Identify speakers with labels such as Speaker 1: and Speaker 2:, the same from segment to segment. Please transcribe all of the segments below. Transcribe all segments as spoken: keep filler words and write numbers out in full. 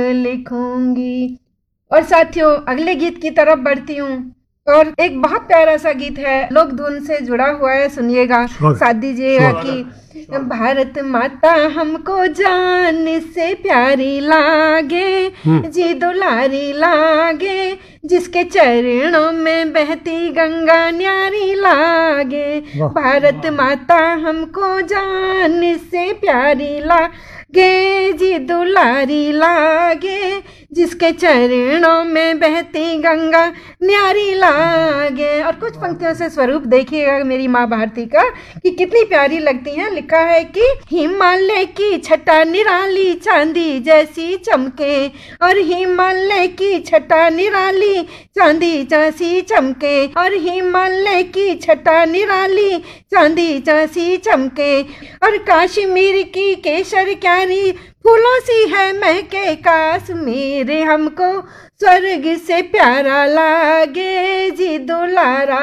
Speaker 1: लिखूंगी। और साथियों, अगले गीत की तरफ बढ़ती हूँ और एक बहुत प्यारा सा गीत है, लोक धुन से जुड़ा हुआ है, सुनिएगा, साथ दीजिएगा कि भारत माता हमको जान से प्यारी लागे, जी दुलारी लागे, जिसके चरणों में बहती गंगा न्यारी लागे। भारत माता हमको जान से प्यारी लागे, जी दुलारी लागे, जिसके चरणों में बहती गंगा न्यारी लागे। और कुछ पंक्तियों से स्वरूप देखिएगा मेरी माँ भारती का कि कितनी प्यारी लगती हैं। लिखा है कि हिमालय की छटा निराली चांदी जैसी चमके, और हिमालय की छटा निराली चांदी जैसी चमके, और हिमालय की छटा निराली चांदी जैसी चमके, और कश्मीर की केसर क्यारी फूलों सी है महके कश्मीर, हमको स्वर्ग से प्यारा लागे, जी दुलारा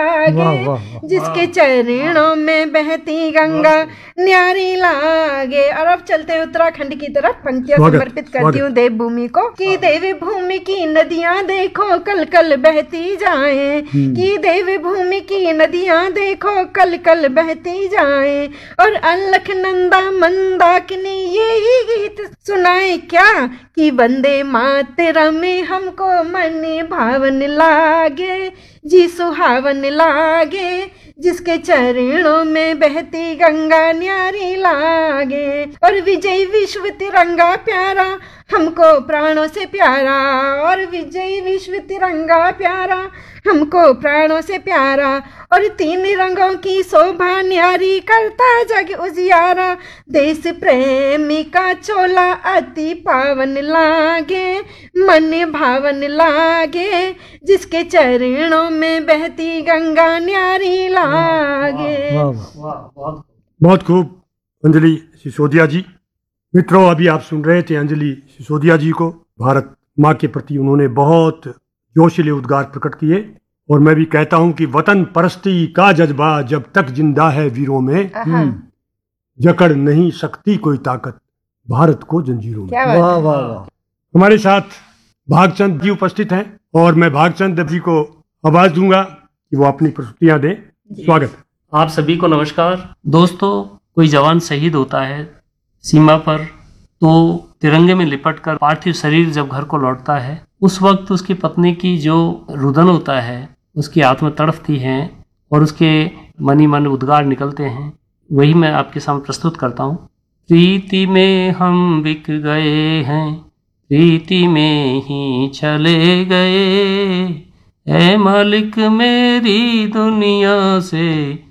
Speaker 1: लागे, जिसके चरणों में बहती गंगा न्यारी लागे। और अब चलते हैं उत्तराखंड की तरफ, पंक्तियां समर्पित करती हूँ देवभूमि को कि देव भूमि की नदियां देखो कल कल बहती जाएं, कि देव भूमि की नदियां देखो कल कल बहती जाएं, और अलखनंदा मंदाकिनी यही गीत सुनाए क्या, कि वंदे मातरम हमको मन भावन लागे, जी सुहावन लागे, जिसके चरणों में बहती गंगा न्यारी लागे। और विजय विश्व तिरंगा प्यारा हमको प्राणों से प्यारा, और विजय विश्व तिरंगा प्यारा हमको प्राणों से प्यारा, और तीन रंगों की शोभा न्यारी करता जग उजियारा, देश प्रेमी का चोला अति पावन लागे, मन भावन लागे, जिसके चरणों में बहती गंगा न्यारी लागे।
Speaker 2: बहुत खूब अंजलि सिसोदिया जी। मित्रों, अभी आप सुन रहे थे अंजलि सिसोदिया जी को। भारत माँ के प्रति उन्होंने बहुत जोशीले उद्गार प्रकट किए, और मैं भी कहता हूं कि वतन परस्ती का जज्बा जब तक जिंदा है वीरों में, जकड़ नहीं सकती कोई ताकत भारत को जंजीरों में।
Speaker 1: वाह वाह वाह।
Speaker 2: हमारे साथ भागचंद जी उपस्थित हैं, और मैं भागचंद जी को आवाज दूंगा कि वो अपनी प्रस्तुतियां दें। स्वागत।
Speaker 3: आप सभी को नमस्कार। दोस्तों, कोई जवान शहीद होता है सीमा पर, तो तिरंगे में लिपटकर पार्थिव शरीर जब घर को लौटता है, उस वक्त उसकी पत्नी की जो रुदन होता है, उसकी आत्मा तड़पती है और उसके मनी मन उद्गार निकलते हैं, वही मैं आपके सामने प्रस्तुत करता हूँ। प्रीति में हम बिक गए हैं, प्रीति में ही चले गए, ऐ मालिक मेरी दुनिया से